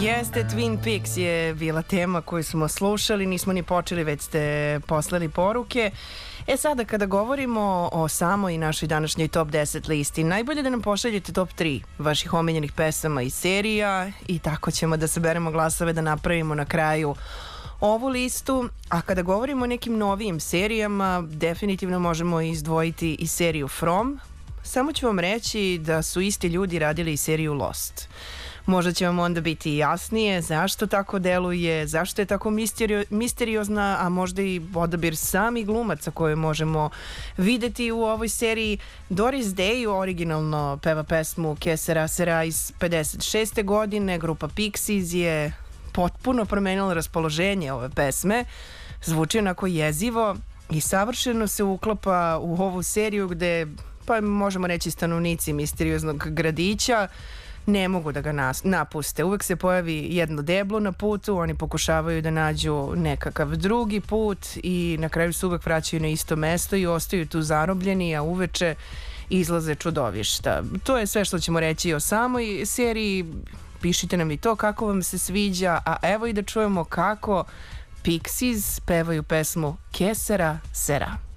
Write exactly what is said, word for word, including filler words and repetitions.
Jeste, Twin Peaks je bila tema koju smo slušali, nismo ni počeli, već ste poslali poruke. E sada, kada govorimo o samoj našoj današnjoj top deset listi, najbolje da nam pošaljete top tri vaših omiljenih pesama i serija i tako ćemo da saberemo glasove da napravimo na kraju ovu listu. A kada govorimo o nekim novijim serijama, definitivno možemo izdvojiti i seriju From. Samo ću vam reći da su isti ljudi radili i seriju Lost. Možda će vam onda biti jasnije zašto tako deluje, zašto je tako misterio, misteriozna, a možda i odabir samih glumaca koje možemo videti u ovoj seriji. Doris Day originalno peva pesmu Que Sera Sera iz pedeset šeste godine. Grupa Pixies je potpuno promenila raspoloženje ove pesme. Zvuči onako jezivo i savršeno se uklapa u ovu seriju gde, pa možemo reći, stanovnici misterioznog gradića ne mogu da ga nas, napuste. Uvek se pojavi jedno deblo na putu, oni pokušavaju da nađu nekakav drugi put i na kraju se uvek vraćaju na isto mesto i ostaju tu zarobljeni, a uveče izlaze čudovišta. To je sve što ćemo reći o samoj seriji. Pišite nam i to kako vam se sviđa, a evo i da čujemo kako Pixies pevaju pesmu Que Sera Sera.